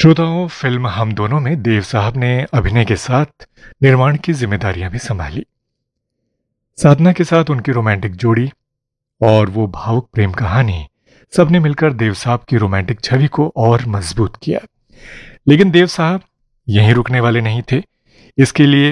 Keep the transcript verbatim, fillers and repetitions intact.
श्रोताओं, फिल्म हम दोनों में देव साहब ने अभिनय के साथ निर्माण की जिम्मेदारियां भी संभाली। साधना के साथ उनकी रोमांटिक जोड़ी और वो भावुक प्रेम कहानी, सबने मिलकर देव साहब की रोमांटिक छवि को और मजबूत किया। लेकिन देव साहब यहीं रुकने वाले नहीं थे। इसके लिए